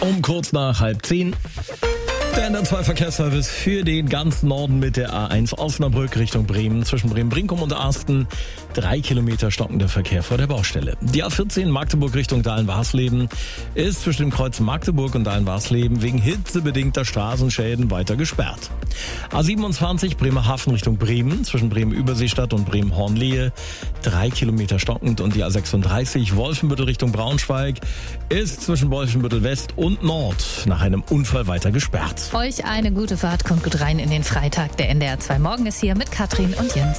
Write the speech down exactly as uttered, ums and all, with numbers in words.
Um kurz nach halb zehn. Der N R zwei Verkehrsservice für den ganzen Norden mit der A eins Osnabrück Richtung Bremen. Zwischen Bremen-Brinkum und Asten drei Kilometer stockender Verkehr vor der Baustelle. Die A vierzehn Magdeburg Richtung Dahlen-Warsleben ist zwischen dem Kreuz Magdeburg und Dahlen-Warsleben wegen hitzebedingter Straßenschäden weiter gesperrt. A siebenundzwanzig Bremerhaven Richtung Bremen zwischen Bremen-Überseestadt und Bremen-Hornlehe drei Kilometer stockend. Und die A sechsunddreißig Wolfenbüttel Richtung Braunschweig ist zwischen Wolfenbüttel West und Nord nach einem Unfall weiter gesperrt. Euch eine gute Fahrt, kommt gut rein in den Freitag. Der N D R zwei Morgen ist hier mit Katrin und Jens.